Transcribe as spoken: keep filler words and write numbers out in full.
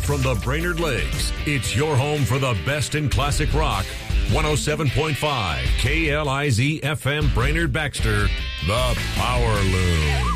from the Brainerd Lakes, it's your home for the best in classic rock. one oh seven point five K L I Z F M Brainerd Baxter, the Power Loom.